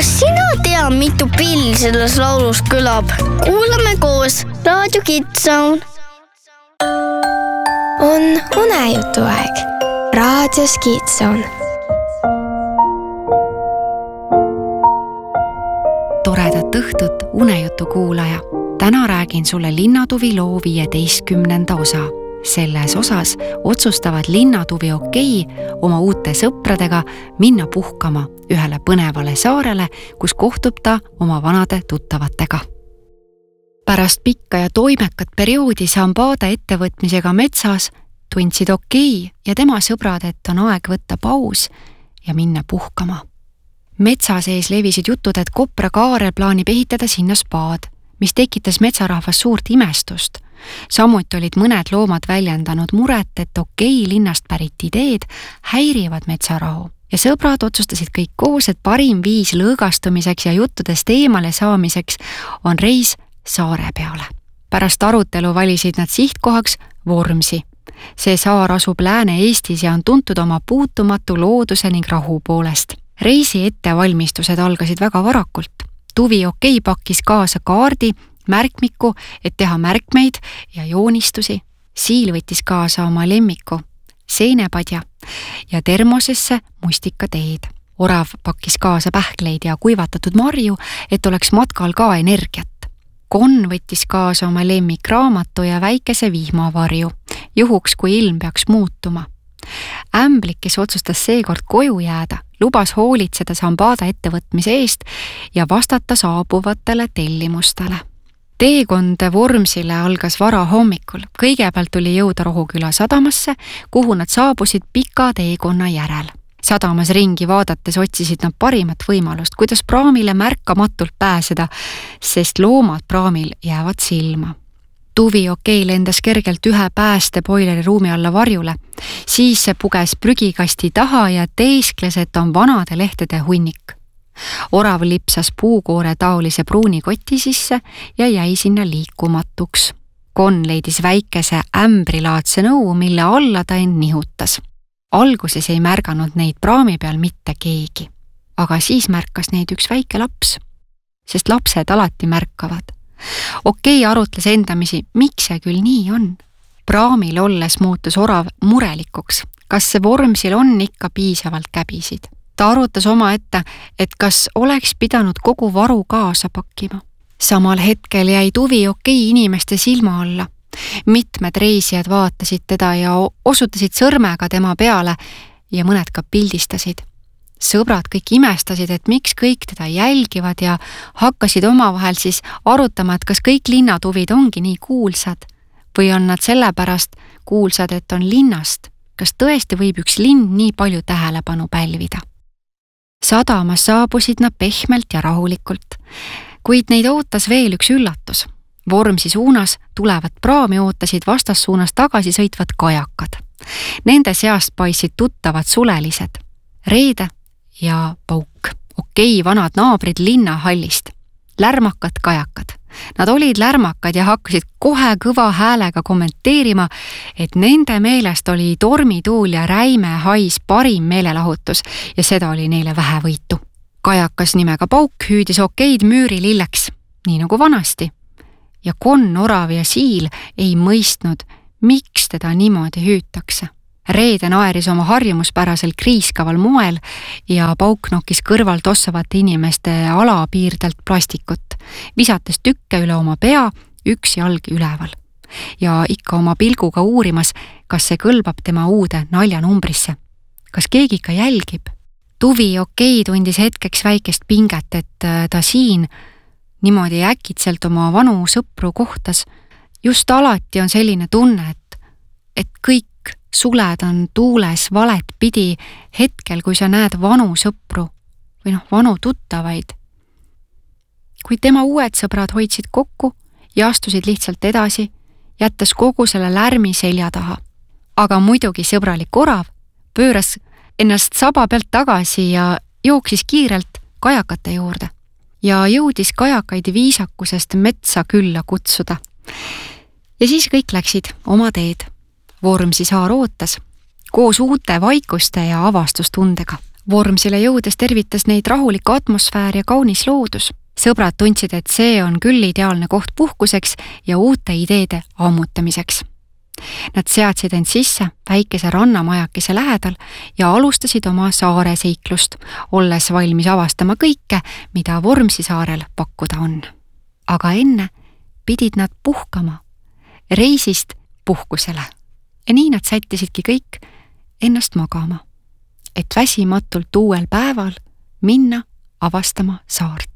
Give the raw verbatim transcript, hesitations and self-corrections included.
Kas sina tea, mitu pill selles laulus kõlab? Kuulame koos Raadio Kids-Zone. On unejutu aeg. Raadios Kids-Zone. Toredat õhtut, unejutu kuulaja. Täna räägin sulle Linnatuvi loo viieteistkümnenda osa. Selles osas otsustavad Linnatuvi Okei oma uute sõpradega minna puhkama ühele põnevale saarele, kus kohtub ta oma vanade tuttavatega. Pärast pikka ja toimekat perioodi Sambada ettevõtmisega metsas tundsid Okei ja tema sõbrad, et on aeg võtta paus ja minna puhkama. Metsa sees levisid jutud, et Kopra Kaarel plaanib ehitada sinna spaad, mis tekitas metsarahvas suurt imestust. Samuti olid mõned loomad väljendanud muret, et Okei linnast pärit ideed häirivad metsarahu. Ja sõbrad otsustasid kõik koos, et parim viis lõõgastumiseks ja juttudest eemale saamiseks on reis saare peale. Pärast arutelu valisid nad sihtkohaks Vormsi. See saar asub Lääne-Eestis ja on tuntud oma puutumatu looduse ning rahu poolest. Reisi ettevalmistused algasid väga varakult. Tuvi Okei pakkis kaasa kaardi, märkmiku, et teha märkmeid ja joonistusi. Siil võttis kaasa oma lemmiku, seenepadja ja termosesse mustikateed. Orav pakkis kaasa pähkleid ja kuivatatud marju, et oleks matkal ka energiat. Konn võttis kaasa oma lemmikraamatu ja väikese vihmavarju, juhuks kui ilm peaks muutuma. Ämblik, kes otsustas seekord koju jääda, lubas hoolitseda Sambada ettevõtmise eest ja vastata saabuvatele tellimustele. Teekond Vormsile algas vara hommikul. Kõigepealt tuli jõuda Rohuküla sadamasse, kuhu nad saabusid pika teekonna järel. Sadamas ringi vaadates otsisid nad parimat võimalust, kuidas praamile märkamatult pääseda, sest loomad praamil jäävad silma. Tuvi Okei lendas kergelt ühe päästepoileri ruumi alla varjule. Siis see puges prügikasti taha ja teeskles, et on vanade lehtede hunnik. Orav lipsas puukoore taolise pruuni koti sisse ja jäi sinna liikumatuks. Konn leidis väikese ämbrilaadse nõu, mille alla ta end nihutas. Alguses ei märganud neid praami peal mitte keegi, aga siis märkas neid üks väike laps, sest lapsed alati märkavad. Okei arutles endamisi, miks see küll nii on. Praamil olles muutus Orav murelikuks, kas see Vormsil on ikka piisavalt käbisid. Ta arutas oma ette, et kas oleks pidanud kogu varu kaasa pakkima. Samal hetkel jäi Tuvi Okei inimeste silma alla. Mitmed reisijad vaatasid teda ja osutasid sõrmega tema peale ja mõned ka pildistasid. Sõbrad kõik imestasid, et miks kõik teda jälgivad ja hakkasid omavahel siis arutama, et kas kõik linnatuvid ongi nii kuulsad või on nad sellepärast kuulsad, et on linnast. Kas tõesti võib üks linn nii palju tähelepanu pälvida? Sadamas saabusid nad pehmelt ja rahulikult, kuid neid ootas veel üks üllatus. Vormsi suunas tulevat praami ootasid vastassuunas tagasi sõitvad kajakad. Nende seast paistsid tuttavad sulelised, Reede ja Pauk. Okei vanad naabrid linnahallist. Lärmakad kajakad. Nad olid lärmakad ja hakkasid kohe kõva häälega kommenteerima, et nende meelest oli tormituul ja räime hais parim meelelahutus ja seda oli neile vähe võitu. Kajakas nimega Pauk hüüdis Okeid müüri lilleks, nii nagu vanasti. Ja Konn, Orav ja Siil ei mõistnud, miks teda niimoodi hüütakse. Reede naeris oma harjumuspäraselt kriiskaval moel ja Pauk nokkis kõrval tossavate inimeste alapiirdelt plastikut, visates tükke üle oma pea, üks jalg üleval. Ja ikka oma pilguga uurimas, kas see kõlbab tema uude naljanumbrisse. Kas keegi ikka jälgib? Tuvi Okei tundis hetkeks väikest pinget, et ta siin niimoodi äkitselt oma vanu sõpru kohtas. Just alati on selline tunne, et, et kõik suled on tuules valet pidi hetkel, kui sa näed vanu sõpru või noh, vanu tuttavaid. Kui tema uued sõbrad hoidsid kokku ja astusid lihtsalt edasi, jättes kogu selle lärmi selja taha. Aga muidugi sõbralik Orav pööras ennast saba pealt tagasi ja jooksis kiirelt kajakate juurde ja jõudis kajakaid viisakusest metsa külla kutsuda. Ja siis kõik läksid oma teed. Vormsi saar ootas koos uute vaikuste ja avastustundega. Vormsile jõudes tervitas neid rahulik atmosfäär ja kaunis loodus. Sõbrad tundsid, et see on küll ideaalne koht puhkuseks ja uute ideede ammutamiseks. Nad seadsid end sisse väikese rannamajakese lähedal ja alustasid oma saare seiklust, olles valmis avastama kõike, mida Vormsi saarel pakkuda on. Aga enne pidid nad puhkama, reisist puhkusele. Ja nii nad sättisidki kõik ennast magama, et väsimatult uuel päeval minna avastama saart.